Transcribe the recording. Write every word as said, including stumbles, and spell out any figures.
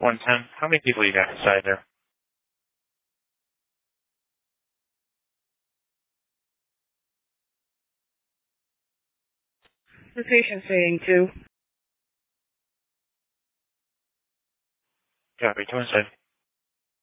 one ten. How many people you got inside there? The patient's saying two. Copy. Come inside.